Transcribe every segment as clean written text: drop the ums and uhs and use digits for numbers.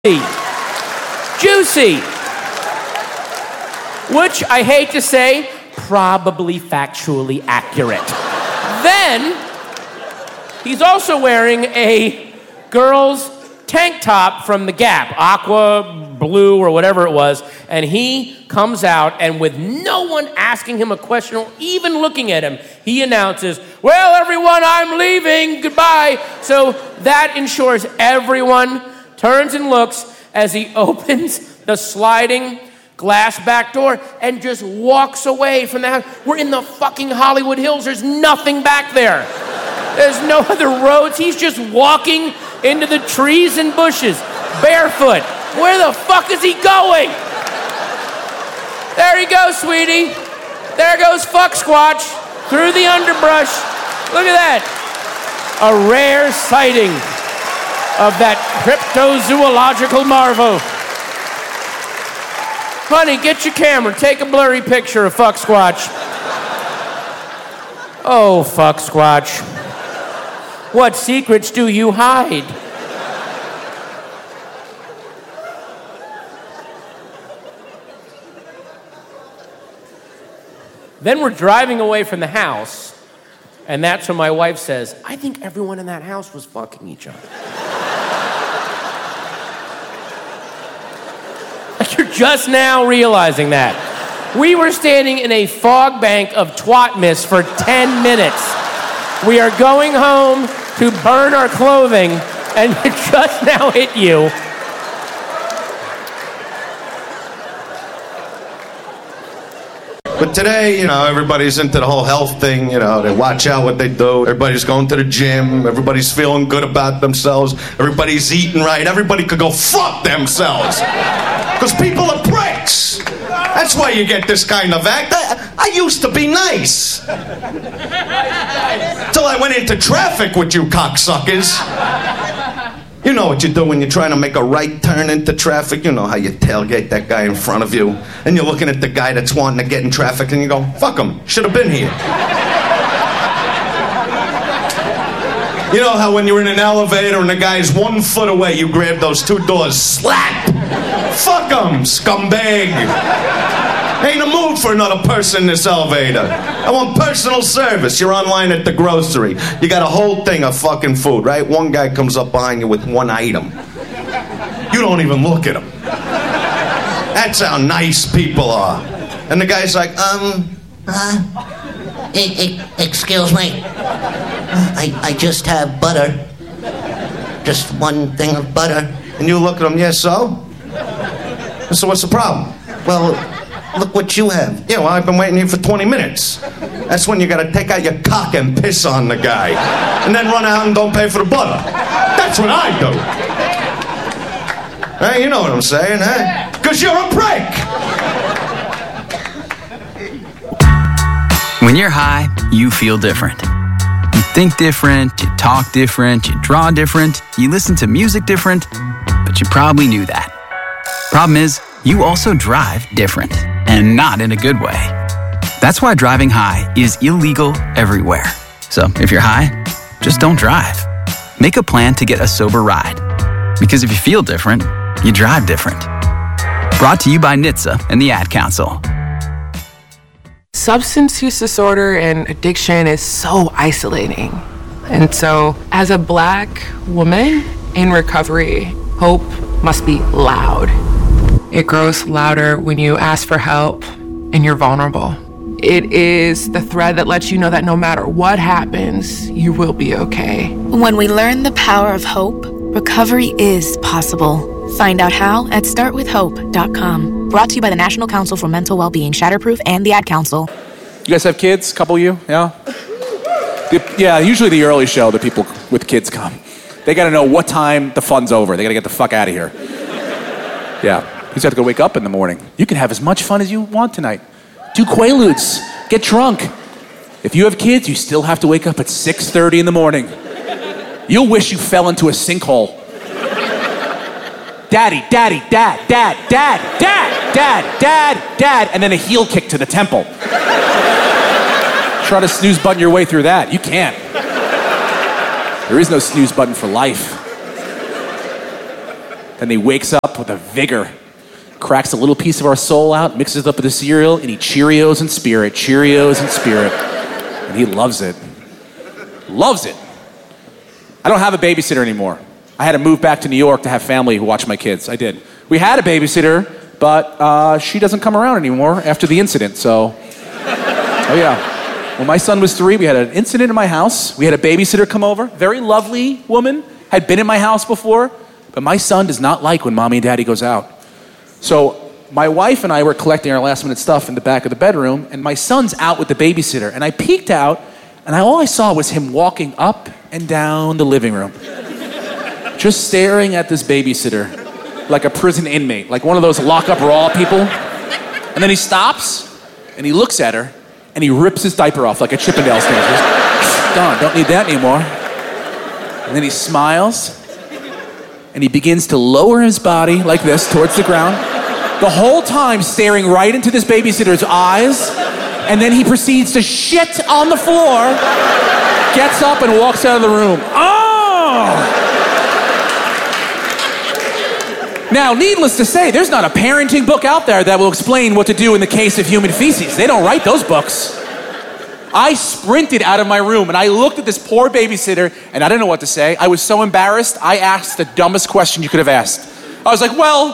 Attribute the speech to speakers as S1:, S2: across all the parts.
S1: Juicy. Which, I hate to say, probably factually accurate. Then, he's also wearing a girl's tank top from the Gap, aqua, blue, or whatever it was, and he comes out, and with no one asking him a question or even looking at him, he announces, "Well, everyone, I'm leaving, goodbye." So that ensures everyone turns and looks as he opens the sliding glass back door and just walks away from the house. We're in the fucking Hollywood Hills. There's nothing back there. There's no other roads. He's just walking into the trees and bushes, barefoot. Where the fuck is he going? There he goes, sweetie. There goes Fuck Squatch through the underbrush. Look at that. A rare sighting of that cryptozoological marvel. Honey, get your camera. Take a blurry picture of Fuck Squatch. Oh, Fuck Squatch. What secrets do you hide? Then we're driving away from the house, and that's when my wife says, "I think everyone in that house was fucking each other." You're just now realizing that. We were standing in a fog bank of twat mist for 10 minutes. We are going home to burn our clothing, and it just now hit you.
S2: But today, everybody's into the whole health thing, they watch out what they do. Everybody's going to the gym. Everybody's feeling good about themselves. Everybody's eating right. Everybody could go fuck themselves. Because people are pricks. That's why you get this kind of act. I used to be nice. Till I went into traffic with you cocksuckers. You know what you do when you're trying to make a right turn into traffic. You know how you tailgate that guy in front of you. And you're looking at the guy that's wanting to get in traffic and you go, fuck him, should have been here. You know how when you're in an elevator and the guy's 1 foot away, you grab those 2 doors, slap! Fuck him, scumbag! Ain't a mood for another person in this elevator. I want personal service. You're online at the grocery. You got a whole thing of fucking food, right? One guy comes up behind you with 1 item. You don't even look at him. That's how nice people are. And the guy's like,
S3: excuse me. I just have butter. Just 1 thing of butter.
S2: And you look at him, yeah, so? So what's the problem?
S3: Well, look what you have.
S2: Yeah, well, I've been waiting here for 20 minutes. That's when you gotta take out your cock and piss on the guy. And then run out and don't pay for the butter. That's what I do. Hey, you know what I'm saying, huh? Because you're a prick!
S4: When you're high, you feel different. You think different, you talk different, you draw different, you listen to music different, but you probably knew that. Problem is, you also drive different, and not in a good way. That's why driving high is illegal everywhere. So if you're high, just don't drive. Make a plan to get a sober ride. Because if you feel different, you drive different. Brought to you by NHTSA and the Ad Council.
S5: Substance use disorder and addiction is so isolating. And so as a Black woman in recovery, hope must be loud. It grows louder when you ask for help and you're vulnerable. It is the thread that lets you know that no matter what happens, you will be okay.
S6: When we learn the power of hope, recovery is possible. Find out how at startwithhope.com. Brought to you by the National Council for Mental Wellbeing, Shatterproof, and the Ad Council.
S7: You guys have kids? Couple of you? Yeah? Yeah, usually the early show, the people with kids come. They gotta know what time the fun's over. They gotta get the fuck out of here. Yeah. You just have to go wake up in the morning. You can have as much fun as you want tonight. Do Quaaludes. Get drunk. If you have kids, you still have to wake up at 6:30 in the morning. You'll wish you fell into a sinkhole. Daddy, daddy, dad, dad, dad, dad, dad, dad, dad, and then a heel kick to the temple. Try to snooze button your way through that. You can't. There is no snooze button for life. Then he wakes up with a vigor, cracks a little piece of our soul out, mixes it up with the cereal, and he Cheerios and Spirit, Cheerios and Spirit. And he loves it. Loves it. I don't have a babysitter anymore. I had to move back to New York to have family who watch my kids. I did. We had a babysitter, but she doesn't come around anymore after the incident, so... Oh, yeah. When my son was 3, we had an incident in my house. We had a babysitter come over. Very lovely woman. Had been in my house before. But my son does not like when mommy and daddy goes out. So my wife and I were collecting our last minute stuff in the back of the bedroom, and my son's out with the babysitter. And I peeked out, and all I saw was him walking up and down the living room. Just staring at this babysitter like a prison inmate, like one of those lock-up raw people. And then he stops, and he looks at her, and he rips his diaper off like a Chippendales dancer. Done, don't need that anymore. And then he smiles, and he begins to lower his body like this towards the ground, the whole time staring right into this babysitter's eyes, and then he proceeds to shit on the floor, gets up and walks out of the room. Oh! Now, needless to say, there's not a parenting book out there that will explain what to do in the case of human feces. They don't write those books. I sprinted out of my room, and I looked at this poor babysitter, and I didn't know what to say. I was so embarrassed, I asked the dumbest question you could have asked. I was like, well,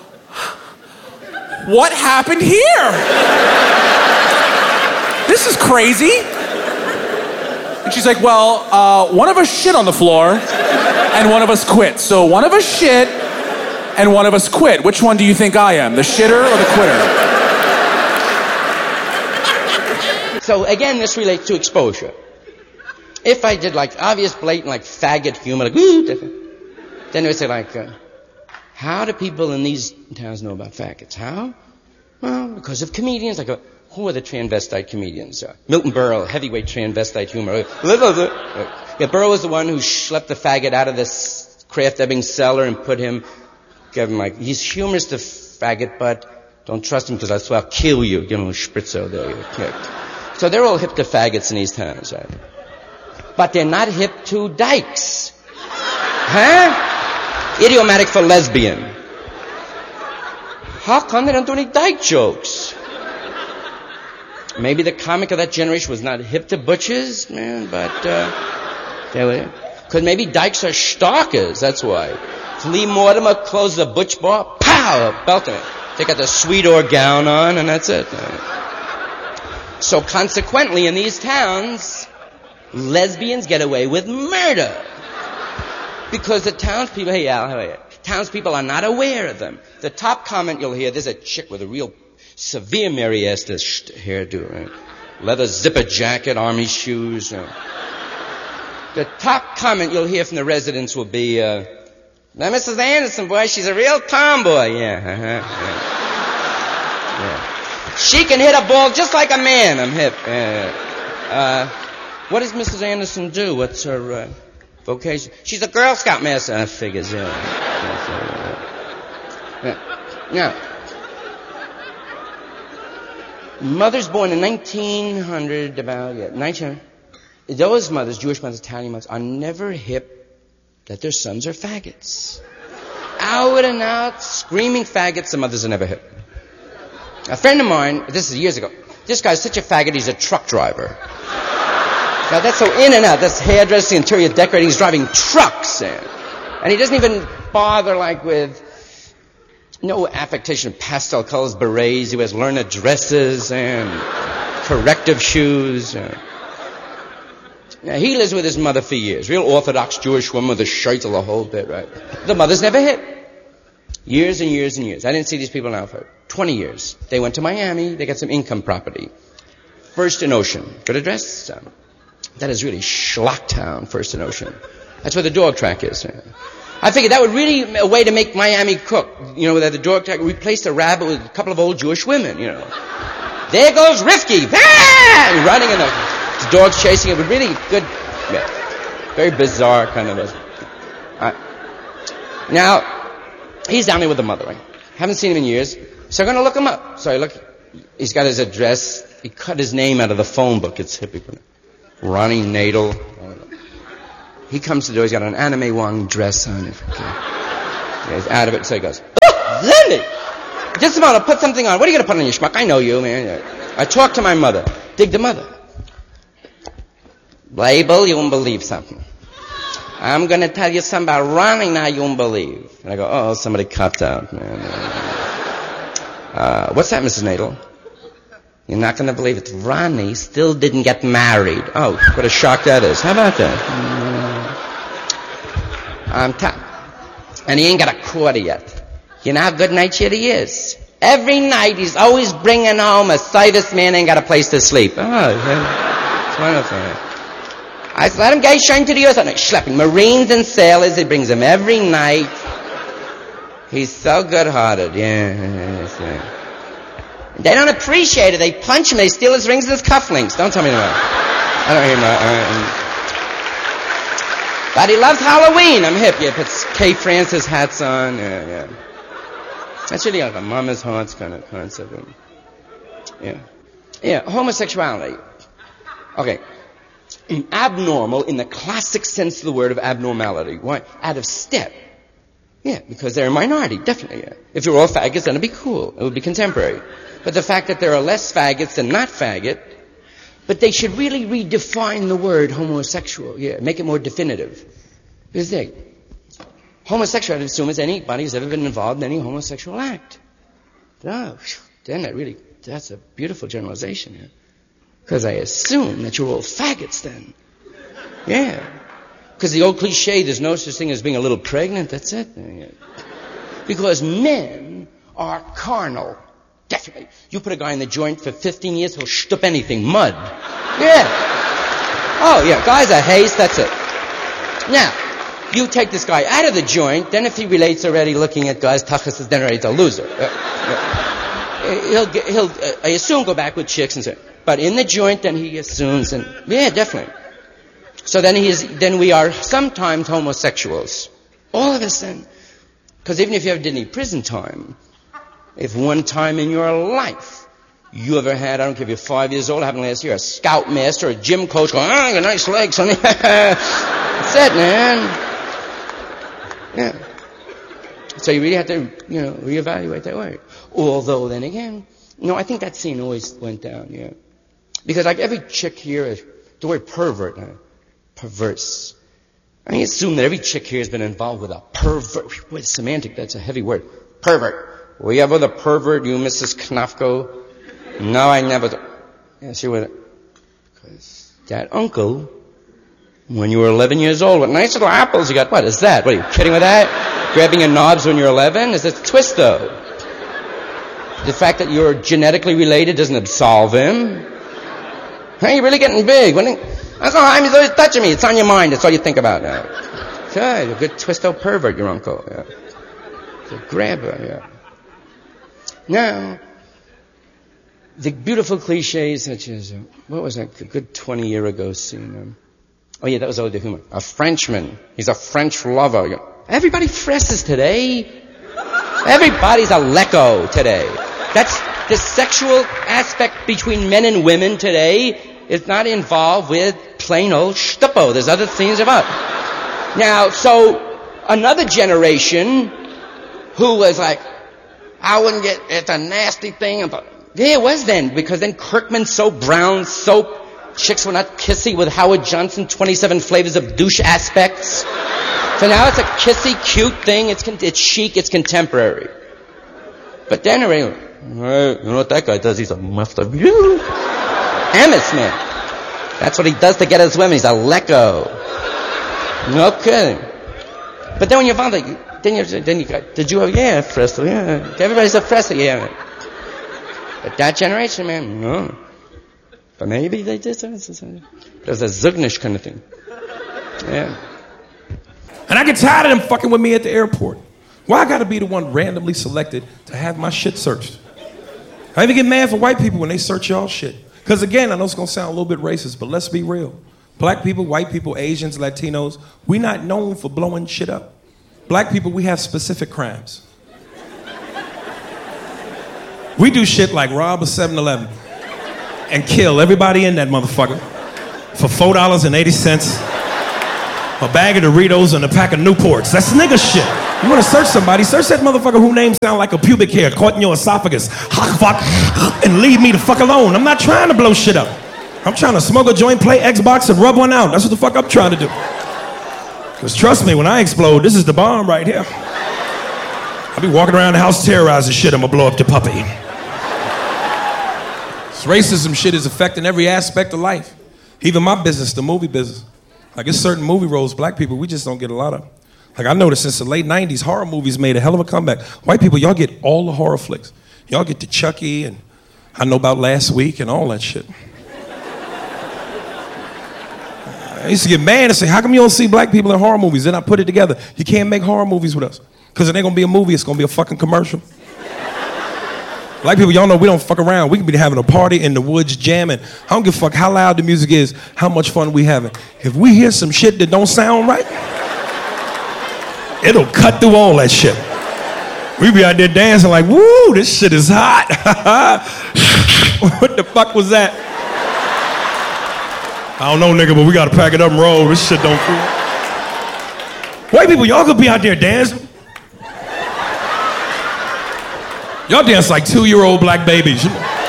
S7: what happened here? This is crazy. And she's like, well, one of us shit on the floor, and one of us quit. So one of us shit, and one of us quit. Which one do you think I am, the shitter or the quitter?
S8: So again, this relates to exposure. If I did like obvious, blatant, like faggot humor, like, ooh, then they would say like, how do people in these towns know about faggots? How? Well, because of comedians. Like, who are the transvestite comedians? Milton Berle, heavyweight transvestite humor. Yeah, Berle was the one who schlepped the faggot out of this Kraft Ebbing cellar and gave him like, he's humorous to faggot, but don't trust him because I'll kill you. Give him a spritzo there. So they're all hip to faggots in these towns, right? But they're not hip to dykes. Huh? Idiomatic for lesbian. How come they don't do any dyke jokes? Maybe the comic of that generation was not hip to butches, man, but they were. Because maybe dykes are stalkers, that's why. If Lee Mortimer closes a butch bar, pow, belting it. They got the Sweetor gown on, and that's it. So consequently, in these towns, lesbians get away with murder. Because the townspeople, hey Al, how are you? Townspeople are not aware of them. The top comment you'll hear, there's a chick with a real severe Mary Estes hairdo, right? Leather zipper jacket, army shoes. The top comment you'll hear from the residents will be, now Mrs. Anderson, boy, she's a real tomboy. Yeah. She can hit a ball just like a man. I'm hip. What does Mrs. Anderson do? What's her vocation? She's a Girl Scout master. That figures, yeah. Now, mothers born in 1900, about 1900. Those mothers, Jewish mothers, Italian mothers, are never hip that their sons are faggots. Out and out, screaming faggots. The mothers are never hip. A friend of mine, this is years ago, this guy's such a faggot, he's a truck driver. Now that's so in and out, that's hairdressing, interior decorating, he's driving trucks. And he doesn't even bother like with no affectation of pastel colors, berets, he wears learner dresses and corrective shoes. Now he lives with his mother for years, real Orthodox Jewish woman with a shirt the whole bit, right? The mother's never hit. Years and years and years. I didn't see these people now for 20 years. They went to Miami. They got some income property. First and Ocean. Good address? That is really Schlocktown, First and Ocean. That's where the dog track is. I figured that would really a way to make Miami cook. You know, where the dog track, replace the rabbit with a couple of old Jewish women, you know. There goes Rifki. Ah! Running and the dog's chasing it with really good, very bizarre kind of now, he's down there with the mother, right? Haven't seen him in years. So I'm going to look him up. So I look, he's got his address. He cut his name out of the phone book. It's hippie. Ronnie Nadel. He comes to the door. He's got an Anime Wong dress on. He's out of it, so he goes, Lenny! Just a moment, put something on. What are you going to put on your schmuck? I know you, man. I talked to my mother. Dig the mother. Label, you won't believe something. I'm going to tell you something about Ronnie now you won't believe. And I go, oh, somebody cut out, man. What's that, Mrs. Nadel? You're not going to believe it. Ronnie still didn't get married. Oh, what a shock that is. How about that? And he ain't got a quarter yet. You know how good-natured he is? Every night he's always bringing home a sightless man ain't got a place to sleep. Oh, it's wonderful. I said, let him get shine to the earth. I'm like, schlepping Marines and sailors. He brings them every night. He's so good-hearted. Yeah. They don't appreciate it. They punch him. They steal his rings and his cufflinks. Don't tell me no. I don't hear no. But he loves Halloween. I'm hip. Yeah, puts Kay Francis hats on. Yeah. That's really like a mama's haunts kind of concept. Yeah, homosexuality. Okay. Abnormal in the classic sense of the word of abnormality. Why? Out of step. Yeah, because they're a minority, definitely. Yeah. If you're all faggots, then it'd be cool. It would be contemporary. But the fact that there are less faggots than not faggot, but they should really redefine the word homosexual. Yeah, make it more definitive. Because homosexual, I assume, is anybody who's ever been involved in any homosexual act. Oh, then that's a beautiful generalization. Yeah. Because I assume that you're all faggots then. Yeah. Because the old cliche, there's no such thing as being a little pregnant, that's it. Yeah. Because men are carnal. Definitely. You put a guy in the joint for 15 years, he'll shtup anything. Mud. Yeah. Oh, yeah. Guys are haste, that's it. Now, you take this guy out of the joint, then if he relates already looking at guys, Tachas is then already a loser. He'll I assume, go back with chicks and say, but in the joint, then he assumes, and yeah, definitely. So then we are sometimes homosexuals. All of us then. Because even if you ever did any prison time, if one time in your life you ever had, I don't care if you're 5 years old, happened last year, a scoutmaster, a gym coach going, oh, you got nice legs, honey. That's it, man. Yeah. So you really have to, reevaluate that word. Although then again, I think that scene always went down, yeah. Because like every chick here, the word pervert, perverse. I assume that every chick here has been involved with a pervert. With semantic, that's a heavy word. Pervert. Were you ever the pervert, you Mrs. Knafko? No, I never. Yes, you were. Because that uncle, when you were 11 years old, with nice little apples, you got, what is that? What, are you kidding with that? Grabbing your knobs when you're 11? Is it a twist, though? The fact that you're genetically related doesn't absolve him. Hey, you're really getting big. That's all right. He's always touching me. It's on your mind. That's all you think about now. Okay, you're a good twisto pervert, your uncle. Yeah. It's a grabber, yeah. Now, the beautiful cliches such as, what was that, a good 20-year ago scene? Oh yeah, that was all the humor. A Frenchman. He's a French lover. Everybody fresses today. Everybody's a lecco today. That's the sexual aspect between men and women today is not involved with plain old shtupo. There's other things about. Now, so another generation who was like, I wouldn't get, it's a nasty thing. Yeah, it was then, because then Kirkman soap, Brown soap, chicks were not kissy with Howard Johnson, 27 flavors of douche aspects. So now it's a kissy, cute thing. It's chic, it's contemporary. But then, you know what that guy does? He's a muffler. Amos, man. That's what he does to get his women. He's a lecco. No kidding. But then when you're found, then you got, did you have, yeah, Fresco, yeah. Everybody's a Fresco, yeah. But that generation, man, no. But maybe they did. There's a Zugnish kind of thing. Yeah.
S9: And I get tired of them fucking with me at the airport. Why I gotta be the one randomly selected to have my shit searched? I even get mad for white people when they search y'all shit. Because again, I know it's gonna sound a little bit racist, but let's be real. Black people, white people, Asians, Latinos, we're not known for blowing shit up. Black people, we have specific crimes. We do shit like rob a 7-Eleven and kill everybody in that motherfucker for $4.80 a bag of Doritos and a pack of Newports. That's nigga shit. You wanna search somebody, search that motherfucker whose name sound like a pubic hair caught in your esophagus. And leave me the fuck alone. I'm not trying to blow shit up. I'm trying to smoke a joint, play Xbox, and rub one out. That's what the fuck I'm trying to do. Because trust me, when I explode, this is the bomb right here. I'll be walking around the house terrorizing shit. I'm gonna blow up the puppy. This racism shit is affecting every aspect of life. Even my business, the movie business. Like, it's certain movie roles black people, we just don't get a lot of. Like, I noticed since the late 90s, horror movies made a hell of a comeback. White people, y'all get all the horror flicks. Y'all get the Chucky and I Know About Last Week and all that shit. I used to get mad and say, how come you don't see black people in horror movies? Then I put it together. You can't make horror movies with us. Because it ain't gonna be a movie, it's gonna be a fucking commercial. Black people, y'all know we don't fuck around. We can be having a party in the woods jamming. I don't give a fuck how loud the music is, how much fun we having. If we hear some shit that don't sound right, it'll cut through all that shit. We be out there dancing like, woo, this shit is hot. What the fuck was that? I don't know, nigga, but we gotta pack it up and roll. This shit don't feel. White people, y'all could be out there dancing. Y'all dance like 2-year-old black babies.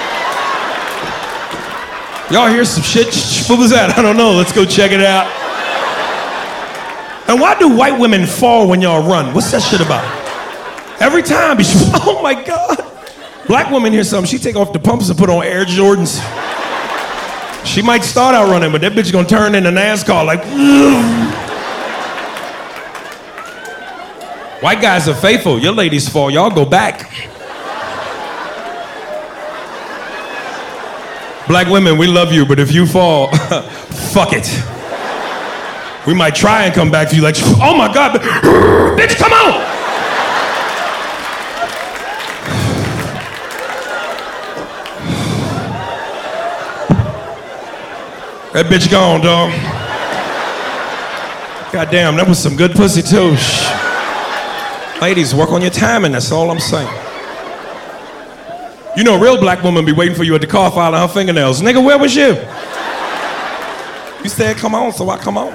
S9: Y'all hear some shit? What was that? I don't know. Let's go check it out. And why do white women fall when y'all run? What's that shit about? Every time. Oh my God. Black women hear something. She take off the pumps and put on Air Jordans. She might start out running, but that bitch gonna turn into NASCAR like. White guys are faithful. Your ladies fall. Y'all go back. Black women, we love you, but if you fall, fuck it. We might try and come back to you like, oh my God, bitch, come on! That bitch gone, dog. Goddamn, that was some good pussy too. Ladies, work on your timing, that's all I'm saying. You know, a real black woman be waiting for you at the car filing her fingernails. Nigga, where was you? You said come on, so I come on.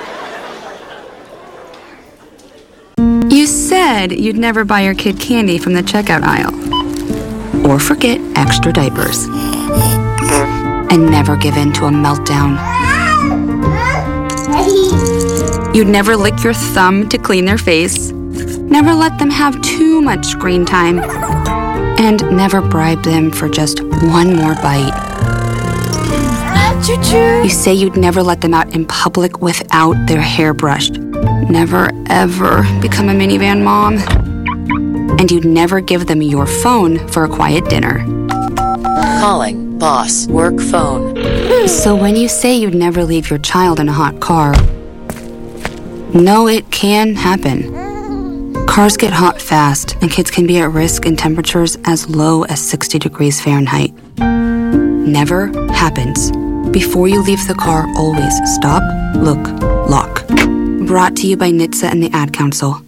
S10: You said you'd never buy your kid candy from the checkout aisle. Or forget extra diapers. And never give in to a meltdown. You'd never lick your thumb to clean their face. Never let them have too much screen time. And never bribe them for just one more bite. You say you'd never let them out in public without their hair brushed. Never, ever become a minivan mom. And you'd never give them your phone for a quiet dinner.
S11: Calling boss work phone.
S10: So when you say you'd never leave your child in a hot car, no, it can happen. Cars get hot fast, and kids can be at risk in temperatures as low as 60 degrees Fahrenheit. Never happens. Before you leave the car, always stop, look, lock. Brought to you by NHTSA and the Ad Council.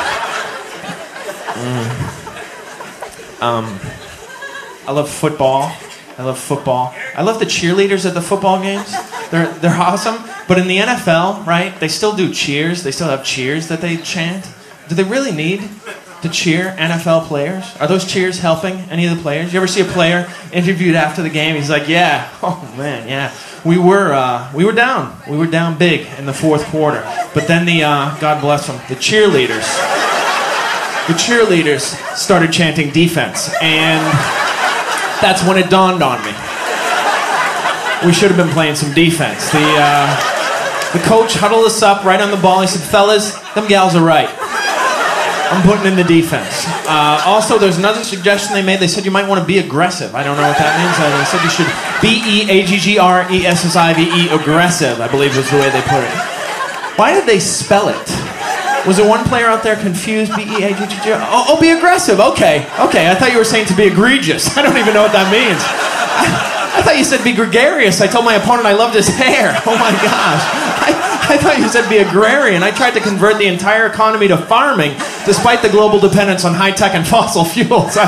S12: I love football. I love the cheerleaders at the football games. They're awesome. But in the NFL, right, they still do cheers. They still have cheers that they chant. Do they really need to cheer NFL players? Are those cheers helping any of the players? You ever see a player interviewed after the game? He's like, yeah, oh man, yeah. We were down. We were down big in the fourth quarter. But then God bless them, the cheerleaders started chanting defense. And that's when it dawned on me. We should have been playing some defense. The coach huddled us up right on the ball. He said, fellas, them gals are right. I'm putting in the defense. Also, there's another suggestion they made. They said you might want to be aggressive. I don't know what that means. They said you should BEAGGRESSIVE, aggressive, I believe was the way they put it. Why did they spell it? Was there one player out there confused? BEAGGR? Oh, be aggressive. Okay. I thought you were saying to be egregious. I don't even know what that means. I thought you said be gregarious. I told my opponent I loved his hair. Oh my gosh. I thought you said be agrarian. I tried to convert the entire economy to farming, despite the global dependence on high-tech and fossil fuels.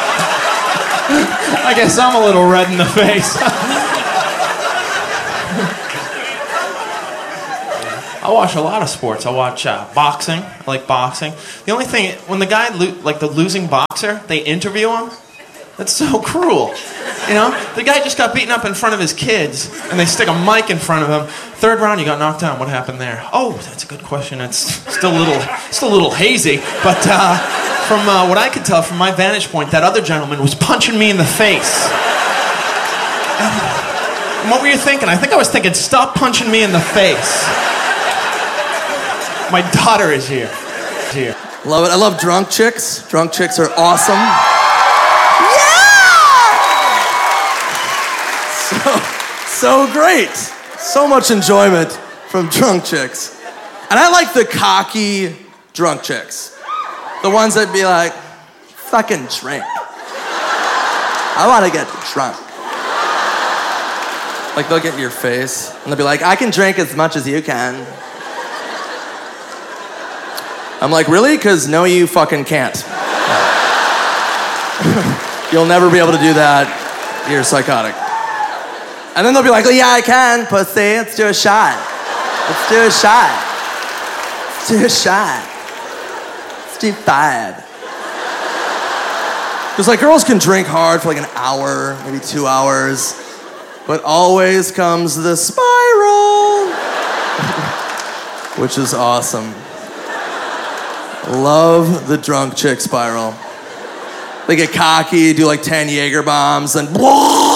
S12: I guess I'm a little red in the face. I watch a lot of sports. I watch boxing. I like boxing. The only thing, when the guy, like the losing boxer, they interview him, that's so cruel. You know? The guy just got beaten up in front of his kids, and they stick a mic in front of him. Third round, you got knocked down. What happened there? Oh, that's a good question. It's still a little hazy. But from what I could tell from my vantage point, that other gentleman was punching me in the face. And what were you thinking? I think I was thinking, stop punching me in the face. My daughter is here.
S13: Love it. I love drunk chicks. Drunk chicks are awesome. So great. So much enjoyment from drunk chicks. And I like the cocky drunk chicks. The ones that be like, fucking drink. I want to get drunk. Like they'll get in your face and they'll be like, I can drink as much as you can. I'm like, really? Because no, you fucking can't. You'll never be able to do that. You're psychotic. And then they'll be like, oh, yeah, I can, pussy. Let's do a shot. Let's do a shot. Let's do a shot. Let's do 5. Because like girls can drink hard for like an hour, maybe 2 hours, but always comes the spiral, which is awesome. Love the drunk chick spiral. They get cocky, do like 10 Jaeger bombs, and